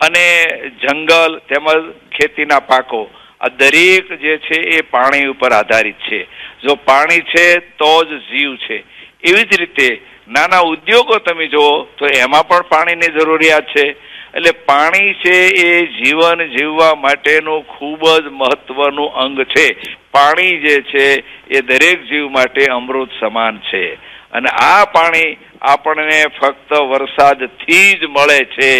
અને જંગલ તેમજ ખેતીના પાકો આ દરેક જે છે એ પાણી ઉપર આધારિત છે. જો પાણી છે તો જ જીવ છે. એવી જ રીતે નાના ઉદ્યોગો તમે જુઓ તો એમાં પણ પાણીની જરૂરિયાત છે. એટલે પાણી છે એ જીવન જીવવા માટેનું ખૂબ જ મહત્વનું અંગ છે. પાણી જે છે એ દરેક જીવ માટે અમૃત સમાન છે. અને આ પાણી આપણને ફક્ત વરસાદથી જ મળે છે.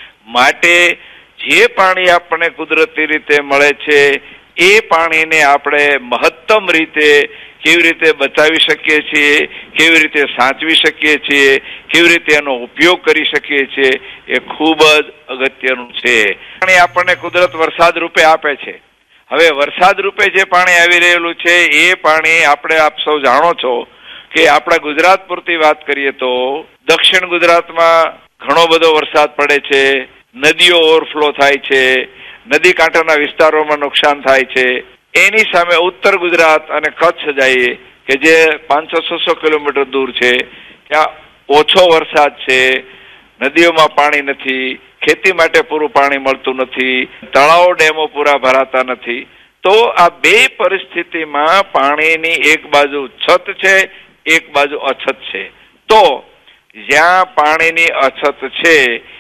માટે જે પાણી આપણને કુદરતી રીતે મળે છે એ પાણીને આપણે મહત્તમ રીતે કેવી રીતે બચાવી શકીએ છીએ, કેવી રીતે સાચવી શકીએ છીએ, કેવી રીતે એનો ઉપયોગ કરી શકીએ છીએ એ ખૂબ જ અગત્યનું છે. પાણી આપણને કુદરત વરસાદ રૂપે આપે છે. હવે વરસાદ રૂપે જે પાણી આવી રહેલું છે એ પાણી આપણે આપ સૌ જાણો છો કે આપણા ગુજરાત પૂરતી વાત કરીએ તો દક્ષિણ ગુજરાતમાં ઘણો બધો વરસાદ પડે છે, નદીઓ ઓવરફ્લો થાય છે, નદી કાંઠાના વિસ્તારોમાં નુકસાન થાય છે. એની સામે ઉત્તર ગુજરાત અને કચ્છ જઈએ કે જે 500-600 કિલોમીટર દૂર છે, ત્યાં ઓછો વરસાદ છે, નદીઓમાં પાણી નથી, ખેતી માટે પૂરું પાણી મળતું નથી, તળાવો ડેમો પૂરા ભરાતા નથી. તો આ બે પરિસ્થિતિમાં પાણીની એક બાજુ છત છે, એક બાજુ અછત છે. તો જ્યાં પાણીની અછત છે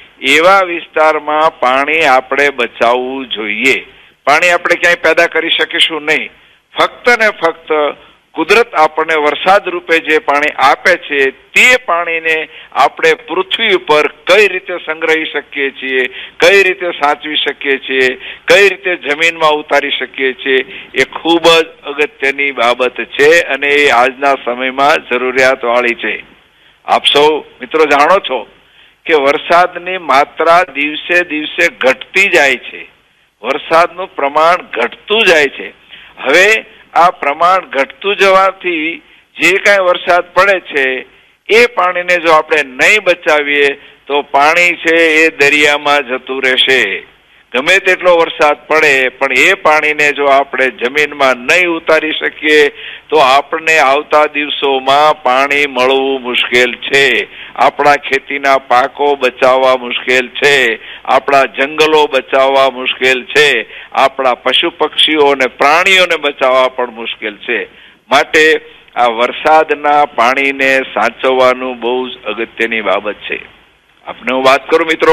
એવા વિસ્તારમાં પાણી આપણે બચાવવું જોઈએ. પાણી આપણે ક્યાંય પેદા કરી શકીશું નહીં. ફક્ત ને ફક્ત કુદરત આપણને વરસાદ રૂપે જે પાણી આપે છે તે પાણીને આપણે પૃથ્વી ઉપર કઈ રીતે સંગ્રહી શકીએ છીએ, કઈ રીતે સાચવી શકીએ છીએ, કઈ રીતે જમીનમાં ઉતારી શકીએ છીએ એ ખૂબ જ અગત્યની બાબત છે અને એ આજના સમયમાં જરૂરિયાત વાળી છે. આપ સૌ મિત્રો જાણો છો કે વરસાદની માત્રા દિવસે દિવસે ઘટતી જાય છે. વરસાદનું પ્રમાણ ઘટતું જાય છે. હવે આ પ્રમાણ ઘટતું જવાથી જે કાંઈ વરસાદ પડે છે એ પાણીને જો આપણે નહીં બચાવીએ તો પાણી છે એ દરિયામાં જતું રહેશે. ગમે તેટલો વરસાદ પડે પણ એ પાણીને જો આપણે જમીનમાં નહીં ઉતારી શકીએ તો આપણને આવતા દિવસોમાં પાણી મળવું મુશ્કેલ છે. આપણા ખેતીના પાકો બચાવવા મુશ્કેલ છે, આપણા જંગલો બચાવવા મુશ્કેલ છે, આપણા પશુ પક્ષીઓ અને પ્રાણીઓને બચાવવા પણ મુશ્કેલ છે. માટે આ વરસાદના પાણીને સાચવવાનું બહુ જ અગત્યની બાબત છે. આપણે હું વાત કરું મિત્રો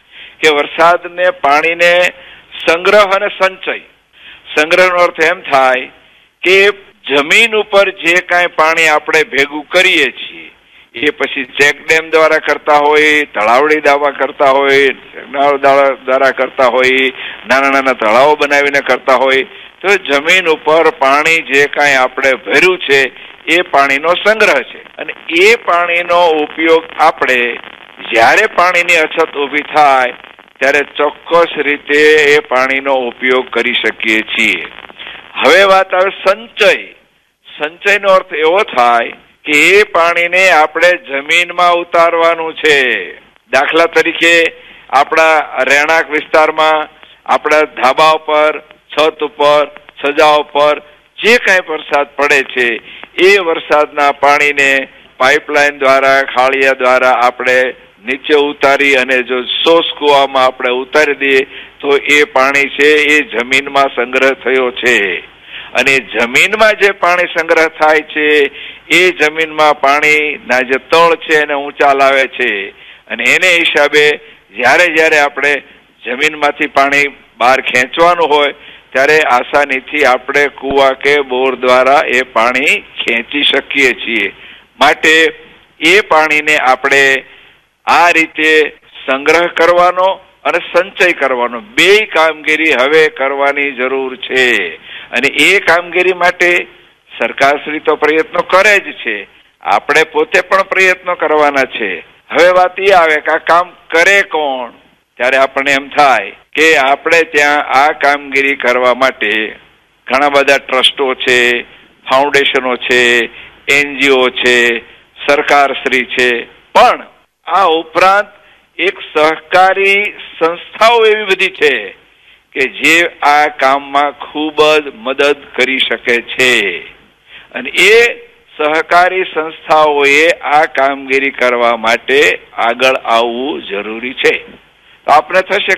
કે વરસાદને પાણીને સંગ્રહ અને સંચય. સંગ્રહનો અર્થ એમ થાય કે જમીન ઉપર જે કાંઈ પાણી આપણે ભેગું કરીએ છીએ એ પછી ચેક ડેમ દ્વારા કરતા હોય, તળાવડી દાવા કરતા હોય, દ્વારા કરતા હોય, નાના નાના તળાવો બનાવીને કરતા હોય, તો જમીન ઉપર પાણી જે કાંઈ આપણે ભર્યું છે એ પાણીનો સંગ્રહ છે. અને એ પાણીનો ઉપયોગ આપણે જ્યારે પાણીની અછત ઊભી થાય ત્યારે ચોક્કસ રીતે એ પાણીનો ઉપયોગ કરી શકીએ છીએ. હવે વાત આવે સંચય. સંચયનો અર્થ એવો થાય કે એ પાણીને આપણે જમીનમાં ઉતારવાનું છે. દાખલા તરીકે આપણા રહેણાંક વિસ્તારમાં, આપણા ધાબા ઉપર, છત ઉપર, સજા ઉપર જે કાંઈ વરસાદ પડે છે એ વરસાદના પાણીને પાઇપલાઇન દ્વારા, ખાળિયા દ્વારા આપણે નીચે ઉતારી અને જો સોસ કૂવામાં આપણે ઉતારી દઈએ તો એ પાણી છે એ જમીનમાં સંગ્રહ થયો છે. અને જમીનમાં જે પાણી સંગ્રહ થાય છે એ જમીનમાં પાણીના જે તળ છે એને ઊંચા લાવે છે. અને એને હિસાબે જ્યારે આપણે જમીનમાંથી પાણી બહાર ખેંચવાનું હોય ત્યારે આસાનીથી આપણે કૂવા કે બોર દ્વારા એ પાણી ખેંચી શકીએ છીએ. માટે એ પાણીને આપણે આ રીતે સંગ્રહ કરવાનો અને સંચય કરવાનો બે કામગીરી હવે કરવાની જરૂર છે. અને એ કામગીરી માટે સરકારશ્રી તો પ્રયત્નો કરે જ છે, આપણે પોતે પણ પ્રયત્નો કરવાના છે. હવે વાત એ આવે કે આ કામ કરે કોણ? ત્યારે આપણને એમ થાય કે આપણે ત્યાં આ કામગીરી કરવા માટે ઘણા બધા ટ્રસ્ટો છે, ફાઉન્ડેશનો છે, NGO છે, સરકારશ્રી છે, પણ આ ઉપરાંત એક સહકારી સંસ્થાઓ એવી બધી છે કે જે આ કામમાં ખૂબ જ મદદ કરી શકે છે. અને એ સહકારી સંસ્થાઓએ આ કામગીરી કરવા માટે આગળ આવવું જરૂરી છે. તો આપણે થશે